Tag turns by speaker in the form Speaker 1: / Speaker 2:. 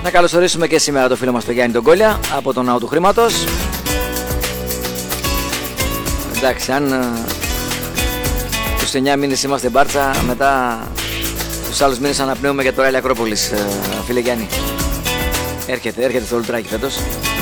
Speaker 1: Να καλωσορίσουμε και σήμερα το φίλο μας τον Γιάννη τον Κόλια από τον Ναό του Χρήματος. Εντάξει, αν τους 9 μήνες είμαστε Μπάρτσα, μετά τους άλλους μήνες αναπνέουμε για το Ράλι Ακρόπολης, φίλε Γιάννη. Έρχεται στο Λουτράκι φέτος.